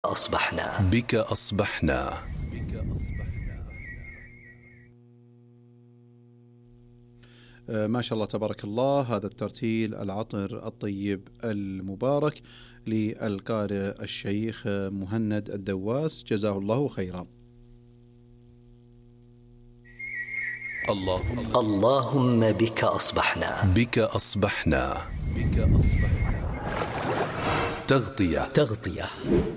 أصبحنا. بك أصبحنا. ما شاء الله تبارك الله، هذا الترتيل العطر الطيب المبارك للقارئ الشيخ مهند الدواس، جزاه الله خيرا. اللهم بك أصبحنا. بك أصبحنا. تغطية.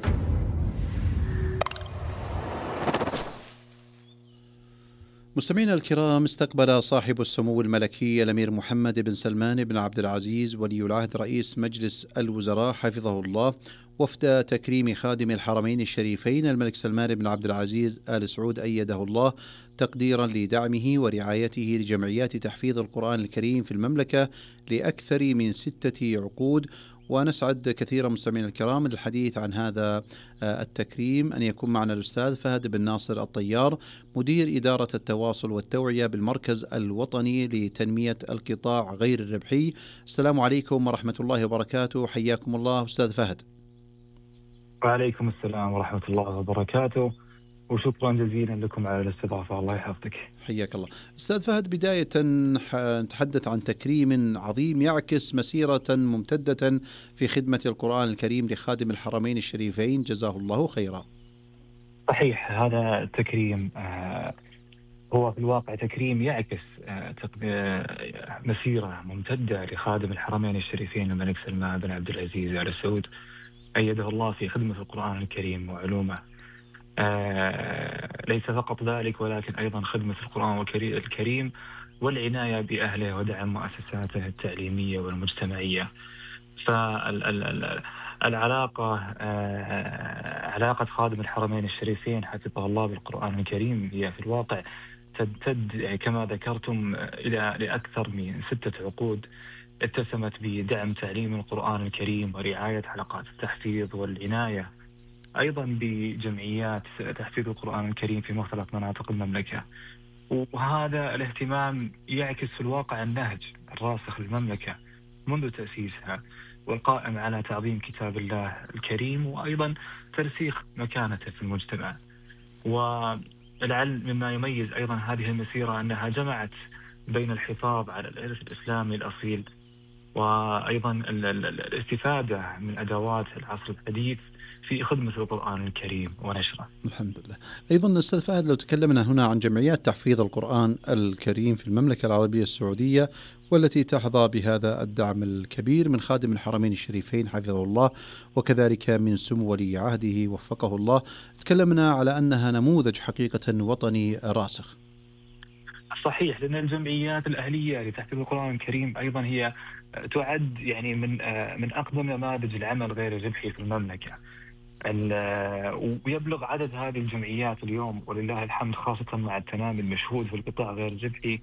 مستمعينا الكرام، استقبل صاحب السمو الملكي الأمير محمد بن سلمان بن عبد العزيز ولي العهد رئيس مجلس الوزراء حفظه الله وفد تكريم خادم الحرمين الشريفين الملك سلمان بن عبد العزيز آل سعود أيده الله، تقديرا لدعمه ورعايته لجمعيات تحفيظ القرآن الكريم في المملكة لأكثر من 6 عقود. ونسعد كثيرا مستمعينا الكرام للحديث عن هذا التكريم أن يكون معنا الأستاذ فهد بن ناصر الطيار، مدير إدارة التواصل والتوعية بالمركز الوطني لتنمية القطاع غير الربحي. السلام عليكم ورحمة الله وبركاته، حياكم الله أستاذ فهد. وعليكم السلام ورحمة الله وبركاته، وشكرا جزيلا لكم على الاستضافة، الله يحفظك. حياك الله. أستاذ فهد، بداية نتحدث عن تكريم عظيم يعكس مسيرة ممتدة في خدمة القرآن الكريم لخادم الحرمين الشريفين، جزاه الله خيرا. صحيح، هذا التكريم هو في الواقع تكريم يعكس مسيرة ممتدة لخادم الحرمين الشريفين الملك سلمان بن عبد العزيز آل سعود أيده الله في خدمة القرآن الكريم وعلومه. ليس فقط ذلك، ولكن أيضا خدمة القرآن الكريم والعناية بأهله ودعم مؤسساته التعليمية والمجتمعية. فالعلاقة علاقة خادم الحرمين الشريفين حفظه الله بالقرآن الكريم هي في الواقع تمتد كما ذكرتم لأكثر من 6 عقود، اتسمت بدعم تعليم القرآن الكريم ورعاية حلقات التحفيظ والعناية أيضا بجمعيات تحفيظ القرآن الكريم في مختلف مناطق المملكة. وهذا الاهتمام يعكس في الواقع النهج الراسخ للمملكة منذ تأسيسها، والقائم على تعظيم كتاب الله الكريم وأيضا ترسيخ مكانته في المجتمع. ولعل مما يميز أيضا هذه المسيرة أنها جمعت بين الحفاظ على الإرث الإسلامي الأصيل وأيضا الاستفادة من أدوات العصر الحديث في خدمة القرآن الكريم ونشره. الحمد لله. أيضا أستاذ فهد، لو تكلمنا هنا عن جمعيات تحفيظ القرآن الكريم في المملكة العربية السعودية والتي تحظى بهذا الدعم الكبير من خادم الحرمين الشريفين حفظه الله وكذلك من سمو ولي عهده وفقه الله، تكلمنا على أنها نموذج حقيقة وطني راسخ. صحيح، لأن الجمعيات الأهلية لتحفيظ القرآن الكريم أيضا هي تعد يعني من أقدم نماذج العمل غير الربحي في المملكة. ويبلغ عدد هذه الجمعيات اليوم ولله الحمد، خاصة مع التنامي المشهود في القطاع غير الربحي،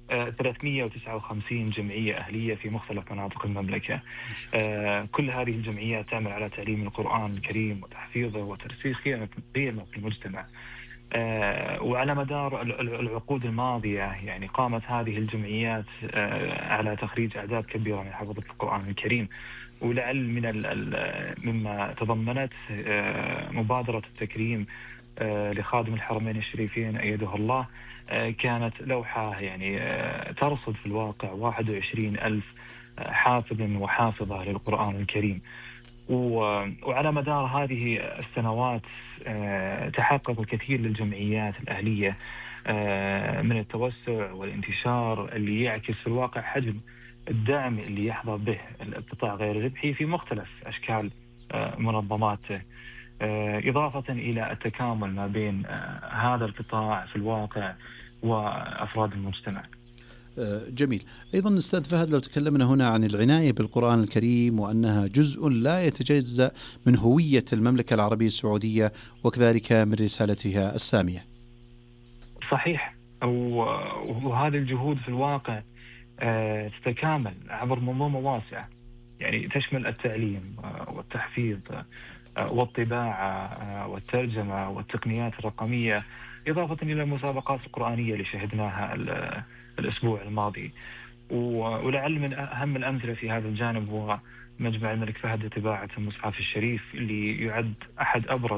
359 جمعية أهلية في مختلف مناطق المملكة. كل هذه الجمعيات تعمل على تعليم القرآن الكريم وتحفيظه وترسيخ قيمه في المجتمع. وعلى مدار العقود الماضية يعني قامت هذه الجمعيات على تخريج أعداد كبيرة من حفظة القرآن الكريم. ولعل مما تضمنت مبادرة التكريم لخادم الحرمين الشريفين أيده الله كانت لوحة يعني ترصد في الواقع 21,000 حافظ وحافظة للقرآن الكريم. وعلى مدار هذه السنوات تحقق الكثير للجمعيات الأهلية من التوسع والانتشار اللي يعكس في الواقع حجم الدعم اللي يحظى به القطاع غير الربحي في مختلف أشكال منظماته، إضافة إلى التكامل ما بين هذا القطاع في الواقع وأفراد المجتمع. جميل. أيضا أستاذ فهد، لو تكلمنا هنا عن العناية بالقرآن الكريم وأنها جزء لا يتجزأ من هوية المملكة العربية السعودية وكذلك من رسالتها السامية. صحيح، وهذه الجهود في الواقع تتكامل عبر منظومة واسعة يعني تشمل التعليم والتحفيظ والطباعة والترجمة والتقنيات الرقمية، إضافة إلى المسابقات القرآنية اللي شهدناها الأسبوع الماضي. ولعل من أهم الأمثلة في هذا الجانب هو مجمع الملك فهد لطباعة المصحف الشريف اللي يعد أحد أبرز